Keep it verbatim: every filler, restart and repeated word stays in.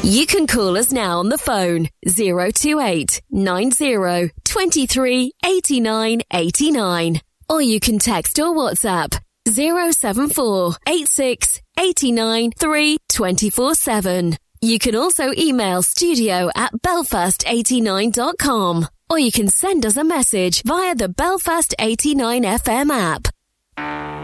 You can call us now on the phone zero two eight nine zero two three eight nine eight nine, or you can text or WhatsApp zero seven four eight six eight nine three two four seven. You can also email studio at belfast eighty nine dot com, or you can send us a message via the Belfast eighty-nine F M app.